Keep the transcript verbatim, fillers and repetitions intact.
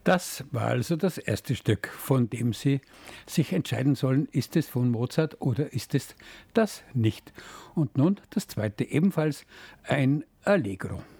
Das war also das erste Stück, von dem Sie sich entscheiden sollen, ist es von Mozart oder ist es das nicht. Und nun das zweite, ebenfalls ein Allegro.